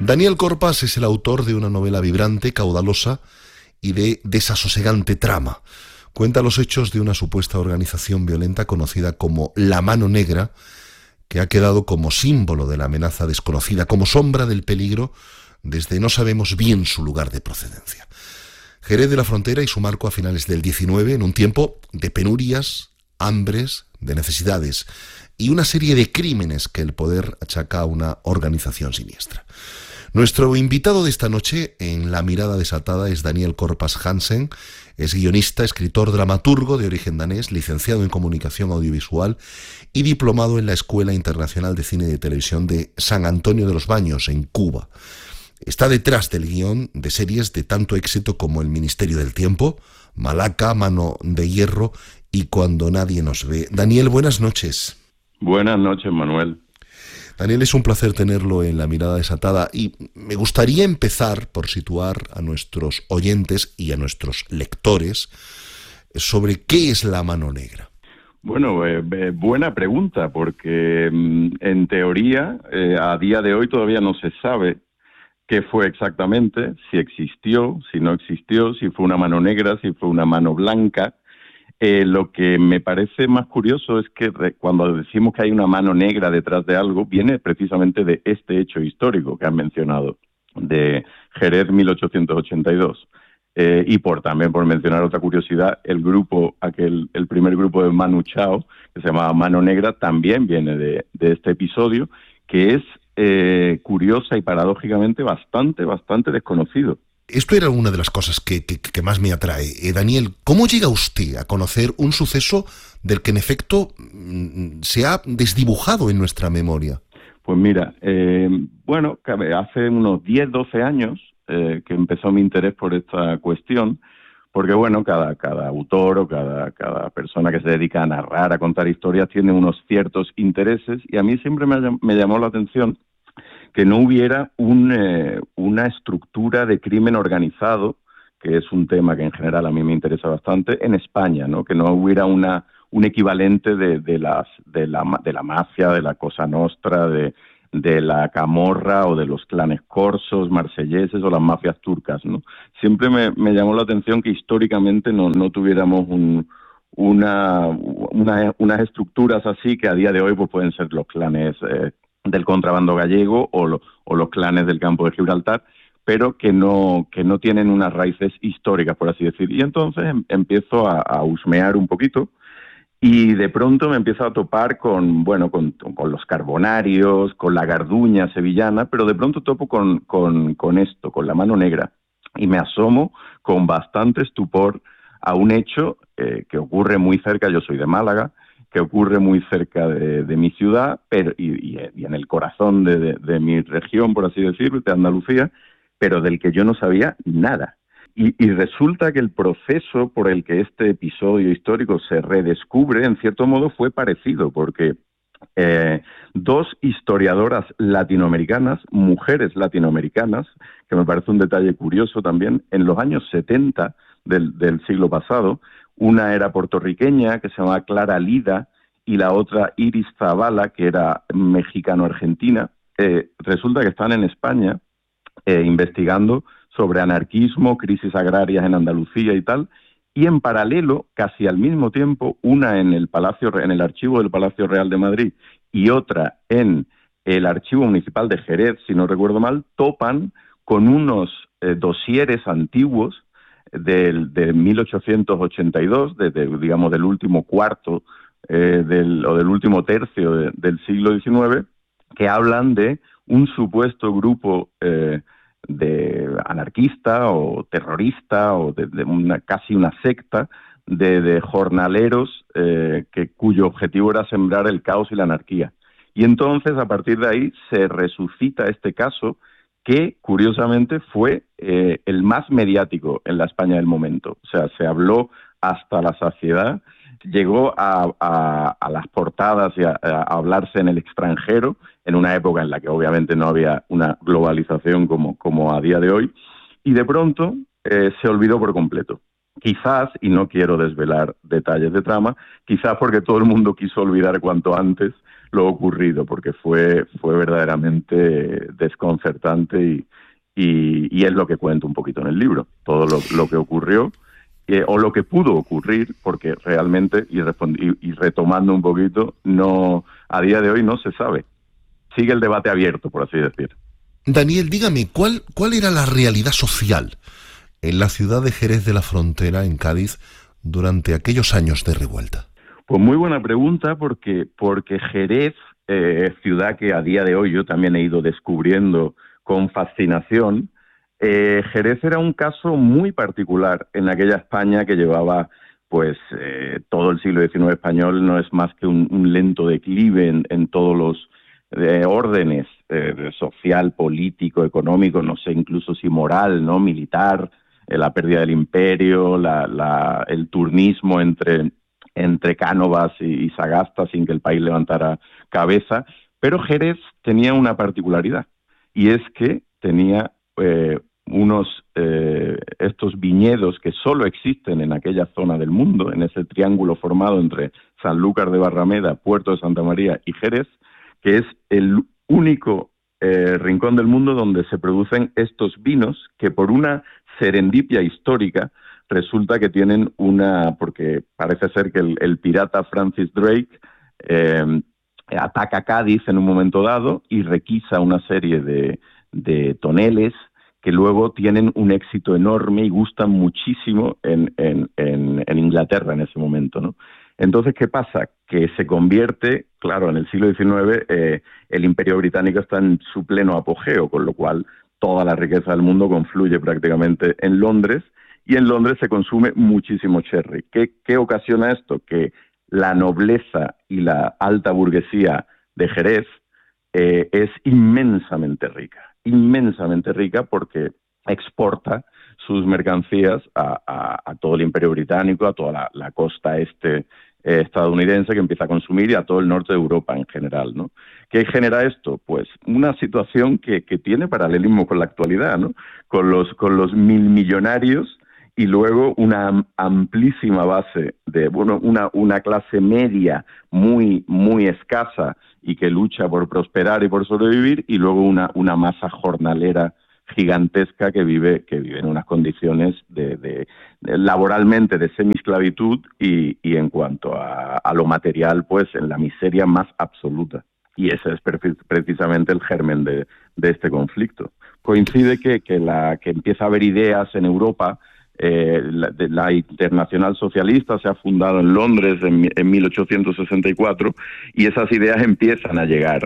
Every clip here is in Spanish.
Daniel Corpas es el autor de una novela vibrante, caudalosa y de desasosegante trama. Cuenta los hechos de una supuesta organización violenta conocida como La Mano Negra, que ha quedado como símbolo de la amenaza desconocida, como sombra del peligro desde no sabemos bien su lugar de procedencia. Jerez de la Frontera y su marco a finales del XIX, en un tiempo de penurias, hambres, de necesidades y una serie de crímenes que el poder achaca a una organización siniestra. Nuestro invitado de esta noche en La Mirada Desatada es Daniel Corpas Hansen. Es guionista, escritor, dramaturgo de origen danés, licenciado en Comunicación Audiovisual y diplomado en la Escuela Internacional de Cine y de Televisión de San Antonio de los Baños, en Cuba. Está detrás del guión de series de tanto éxito como El Ministerio del Tiempo, Malaca, Mano de Hierro y Cuando nadie nos ve. Daniel, buenas noches. Buenas noches, Manuel. Daniel, es un placer tenerlo en La Mirada Desatada y me gustaría empezar por situar a nuestros oyentes y a nuestros lectores sobre qué es La Mano Negra. Bueno, buena pregunta, porque en teoría a día de hoy todavía no se sabe qué fue exactamente, si existió, si no existió, si fue una mano negra, si fue una mano blanca. Lo que me parece más curioso es que cuando decimos que hay una mano negra detrás de algo, viene precisamente de este hecho histórico que han mencionado, de Jerez 1882. Y también por mencionar otra curiosidad, el primer grupo de Manu Chao, que se llamaba Mano Negra, también viene de este episodio, que es curiosa y paradójicamente bastante desconocido. Esto era una de las cosas que más me atrae. Daniel, ¿cómo llega usted a conocer un suceso del que en efecto se ha desdibujado en nuestra memoria? Pues mira, hace unos 10, 12 años que empezó mi interés por esta cuestión, porque bueno, cada autor o cada persona que se dedica a narrar, a contar historias, tiene unos ciertos intereses, y a mí siempre me llamó la atención que no hubiera una estructura de crimen organizado, que es un tema que en general a mí me interesa bastante, en España, ¿no? Que no hubiera un equivalente de la mafia, de la Cosa Nostra, de la Camorra o de los clanes corsos, marselleses o las mafias turcas, ¿no? Siempre me llamó la atención que históricamente no tuviéramos unas estructuras así, que a día de hoy pues pueden ser los clanes del contrabando gallego o los clanes del campo de Gibraltar, pero que no tienen unas raíces históricas, por así decir. Y entonces empiezo a husmear un poquito, y de pronto me empiezo a topar con los carbonarios, con la garduña sevillana, pero de pronto topo con esto, con la mano negra, y me asomo con bastante estupor a un hecho que ocurre muy cerca. Yo soy de Málaga, que ocurre muy cerca de mi ciudad, pero y en el corazón de mi región, por así decirlo, de Andalucía, pero del que yo no sabía nada. Y resulta que el proceso por el que este episodio histórico se redescubre, en cierto modo, fue parecido, porque dos historiadoras latinoamericanas, mujeres latinoamericanas, que me parece un detalle curioso también, en los años 70 del siglo pasado, una era puertorriqueña, que se llamaba Clara Lida, y la otra Iris Zavala, que era mexicano-argentina. Resulta que están en España investigando sobre anarquismo, crisis agrarias en Andalucía y tal, y en paralelo, casi al mismo tiempo, una en el archivo del Palacio Real de Madrid y otra en el Archivo Municipal de Jerez, si no recuerdo mal, topan con unos dosieres antiguos de 1882, digamos del último cuarto del último tercio del siglo XIX, que hablan de un supuesto grupo de anarquista o terrorista o casi una secta de jornaleros cuyo objetivo era sembrar el caos y la anarquía. Y entonces, a partir de ahí, se resucita este caso, que curiosamente fue el más mediático en la España del momento. O sea, se habló hasta la saciedad, llegó a las portadas y a hablarse en el extranjero, en una época en la que obviamente no había una globalización como a día de hoy, y de pronto se olvidó por completo. Quizás, y no quiero desvelar detalles de trama, quizás porque todo el mundo quiso olvidar cuanto antes lo ocurrido, porque fue verdaderamente desconcertante y es lo que cuento un poquito en el libro, todo lo que ocurrió o lo que pudo ocurrir, porque realmente, y retomando un poquito, no, a día de hoy no se sabe. Sigue el debate abierto, por así decir. Daniel, dígame, ¿cuál era la realidad social en la ciudad de Jerez de la Frontera, en Cádiz, durante aquellos años de revuelta? Pues muy buena pregunta, porque Jerez, ciudad que a día de hoy yo también he ido descubriendo con fascinación, Jerez era un caso muy particular en aquella España que llevaba, pues, todo el siglo XIX español no es más que un lento declive en todos los órdenes, social, político, económico, no sé, incluso si moral, ¿no? Militar, la pérdida del imperio, el turnismo entre Cánovas y Sagasta sin que el país levantara cabeza. Pero Jerez tenía una particularidad, y es que tenía estos viñedos que solo existen en aquella zona del mundo, en ese triángulo formado entre Sanlúcar de Barrameda, Puerto de Santa María y Jerez, que es el único rincón del mundo donde se producen estos vinos que por una serendipia histórica resulta que tienen porque parece ser que el pirata Francis Drake ataca Cádiz en un momento dado y requisa una serie de toneles que luego tienen un éxito enorme y gustan muchísimo en Inglaterra en ese momento, ¿no? Entonces, ¿qué pasa? Que se convierte, claro, en el siglo XIX el Imperio Británico está en su pleno apogeo, con lo cual toda la riqueza del mundo confluye prácticamente en Londres, y en Londres se consume muchísimo sherry. ¿Qué ocasiona esto? Que la nobleza y la alta burguesía de Jerez es inmensamente rica porque exporta sus mercancías a todo el Imperio Británico, a toda la costa este estadounidense, que empieza a consumir, y a todo el norte de Europa en general, ¿no? ¿Qué genera esto? Pues una situación que tiene paralelismo con la actualidad, ¿no? Con los milmillonarios y luego una amplísima base de una clase media muy, muy escasa y que lucha por prosperar y por sobrevivir, y luego una masa jornalera gigantesca que vive en unas condiciones laboralmente de semiesclavitud y en cuanto a lo material, pues en la miseria más absoluta. Y ese es precisamente el germen de este conflicto. Coincide que empieza a haber ideas en Europa. La Internacional Socialista se ha fundado en Londres en 1864, y esas ideas empiezan a llegar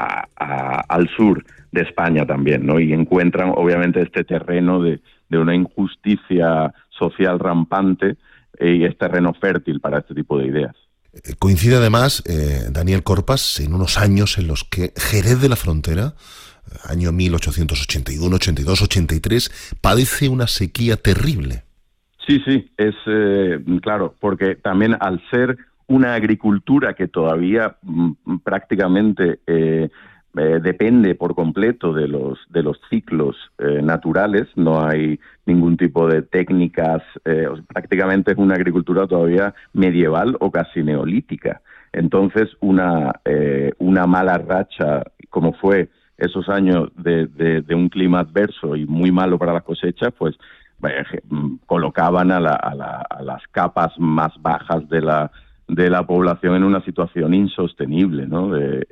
al sur de España también, ¿no? Y encuentran obviamente este terreno de una injusticia social rampante, y es terreno fértil para este tipo de ideas. Coincide además, Daniel Corpas, en unos años en los que Jerez de la Frontera, año 1881, 82, 83, padece una sequía terrible. Sí, es claro, porque también al ser una agricultura que todavía prácticamente depende por completo de los ciclos naturales, no hay ningún tipo de técnicas, prácticamente es una agricultura todavía medieval o casi neolítica. Entonces una mala racha, como fue esos años de un clima adverso y muy malo para las cosechas, pues colocaban a las capas más bajas de la población en una situación insostenible, ¿no?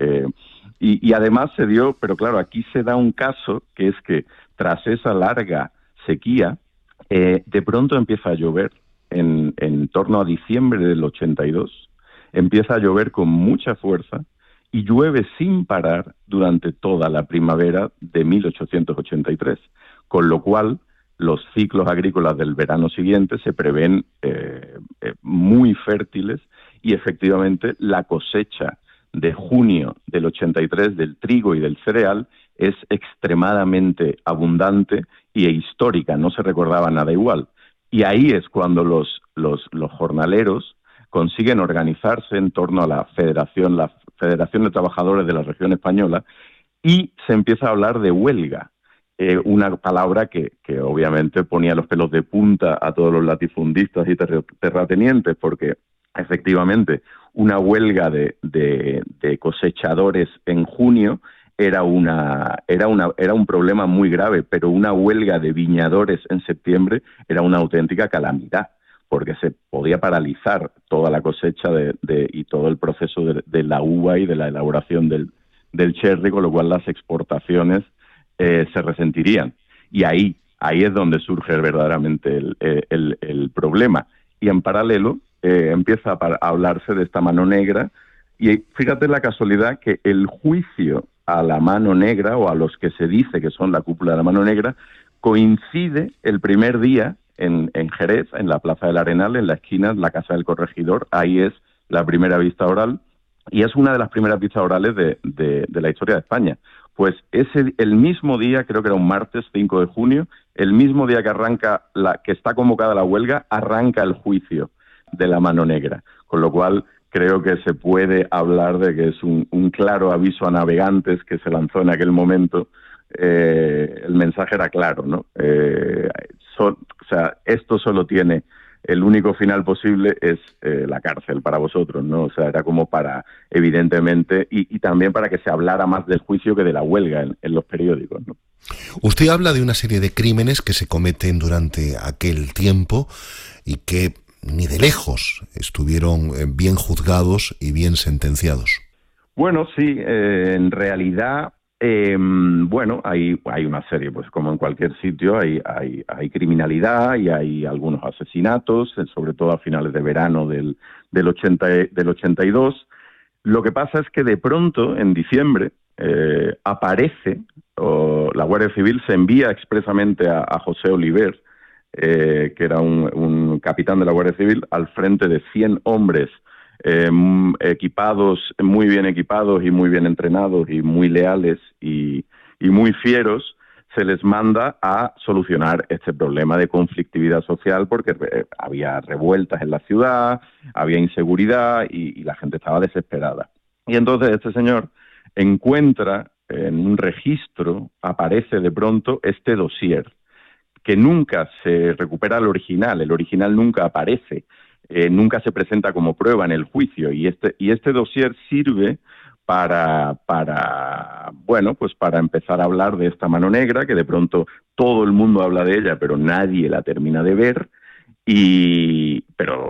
Y además se dio, pero claro, aquí se da un caso que es que tras esa larga sequía, de pronto empieza a llover en torno a diciembre del 82, empieza a llover con mucha fuerza y llueve sin parar durante toda la primavera de 1883, con lo cual los ciclos agrícolas del verano siguiente se prevén muy fértiles, y efectivamente la cosecha de junio del 83 del trigo y del cereal es extremadamente abundante e histórica, no se recordaba nada igual. Y ahí es cuando los jornaleros consiguen organizarse en torno a la Federación de Trabajadores de la Región Española, y se empieza a hablar de huelga. Una palabra que obviamente ponía los pelos de punta a todos los latifundistas y terratenientes, porque efectivamente, una huelga de cosechadores en junio era un problema muy grave, pero una huelga de viñadores en septiembre era una auténtica calamidad, porque se podía paralizar toda la cosecha y todo el proceso de la uva y de la elaboración del sherry, con lo cual las exportaciones se resentirían. Y ahí es donde surge verdaderamente el problema. Y en paralelo empieza a hablarse de esta mano negra, y fíjate la casualidad que el juicio a la mano negra, o a los que se dice que son la cúpula de la mano negra, coincide el primer día en Jerez, en la Plaza del Arenal, en la esquina, la Casa del Corregidor. Ahí es la primera vista oral, y es una de las primeras vistas orales de la historia de España. Pues el mismo día, creo que era un martes 5 de junio, el mismo día que está convocada la huelga, arranca el juicio de la mano negra, con lo cual creo que se puede hablar de que es un claro aviso a navegantes que se lanzó en aquel momento. El mensaje era claro, ¿no? O sea, esto solo tiene, el único final posible es la cárcel para vosotros, ¿no? O sea, era como para, evidentemente, y también para que se hablara más del juicio que de la huelga en los periódicos, ¿no? Usted habla de una serie de crímenes que se cometen durante aquel tiempo y que ni de lejos estuvieron bien juzgados y bien sentenciados. Bueno, sí, en realidad, bueno, hay una serie, pues como en cualquier sitio, hay criminalidad y hay algunos asesinatos, sobre todo a finales de verano del 82. Lo que pasa es que de pronto, en diciembre, aparece, la Guardia Civil se envía expresamente a José Oliver, que era un capitán de la Guardia Civil, al frente de 100 hombres equipados, muy bien equipados y muy bien entrenados y muy leales y muy fieros. Se les manda a solucionar este problema de conflictividad social, porque había revueltas en la ciudad, había inseguridad y la gente estaba desesperada. Y entonces este señor encuentra en un registro, aparece de pronto este dossier, que nunca se recupera el original nunca aparece, nunca se presenta como prueba en el juicio, y este dossier sirve para empezar a hablar de esta mano negra, que de pronto todo el mundo habla de ella, pero nadie la termina de ver, pero